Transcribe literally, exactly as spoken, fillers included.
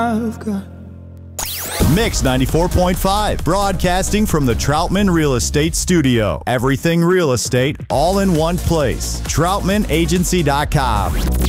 I've got. Mix ninety-four point five, broadcasting from the Troutman Real Estate Studio. Everything real estate, all in one place. Troutman Agency dot com.